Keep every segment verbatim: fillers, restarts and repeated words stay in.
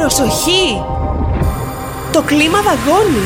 Προσοχή! Το κλίμα δαγκώνει.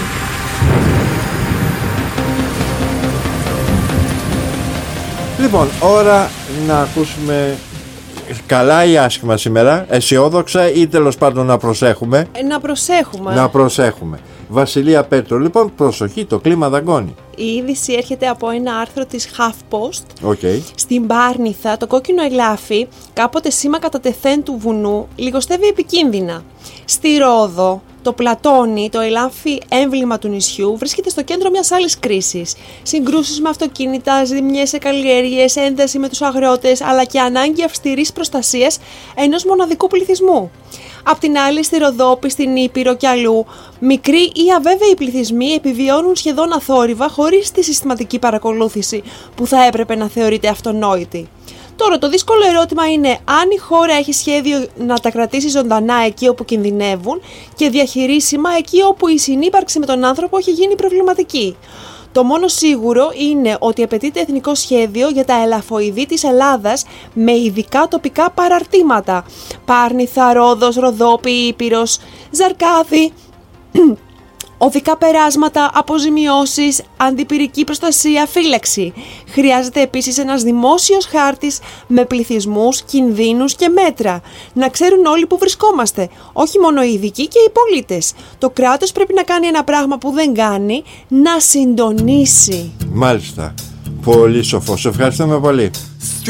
Λοιπόν, ώρα να ακούσουμε καλά ή άσχημα σήμερα, αισιόδοξα ή τέλος πάντων να προσέχουμε. Ε, να προσέχουμε. Να προσέχουμε. Βασιλεία Πέτρο, λοιπόν, προσοχή, το κλίμα δαγκώνει. Η είδηση έρχεται από ένα άρθρο της HuffPost. Okay. Στην Πάρνηθα, το κόκκινο ελάφι, κάποτε σήμα κατά τεθέν του βουνού, λιγοστεύει επικίνδυνα. Στη Ρόδο, το πλατόνι, το ελάφι έμβλημα του νησιού, βρίσκεται στο κέντρο μιας άλλης κρίσης. Συγκρούσεις με αυτοκίνητα, ζημιές σε καλλιέργειες, ένταση με τους αγρότες, αλλά και ανάγκη αυστηρής προστασίας ενός μοναδικού πληθυσμού. Απ' την άλλη, στη Ροδόπη, στην Ήπειρο και αλλού, μικροί ή αβέβαιοι πληθυσμοί επιβιώνουν σχεδόν αθόρυβα χωρίς τη συστηματική παρακολούθηση που θα έπρεπε να θεωρείται αυτονόητη. Τώρα, το δύσκολο ερώτημα είναι αν η χώρα έχει σχέδιο να τα κρατήσει ζωντανά εκεί όπου κινδυνεύουν και διαχειρίσιμα εκεί όπου η συνύπαρξη με τον άνθρωπο έχει γίνει προβληματική. Το μόνο σίγουρο είναι ότι απαιτείται εθνικό σχέδιο για τα ελαφοειδή της Ελλάδας με ειδικά τοπικά παραρτήματα. Πάρνηθα, Ρόδος, Ροδόπη, Ήπειρος, Ζαρκάδη, οδικά περάσματα, αποζημιώσεις, αντιπυρική προστασία, φύλαξη. Χρειάζεται επίσης ένας δημόσιος χάρτης με πληθυσμούς, κινδύνους και μέτρα. Να ξέρουν όλοι που βρισκόμαστε, όχι μόνο οι ειδικοί και οι πολίτες. Το κράτος πρέπει να κάνει ένα πράγμα που δεν κάνει, να συντονίσει. Μάλιστα. Πολύ σοφό. Σε ευχαριστούμε πολύ.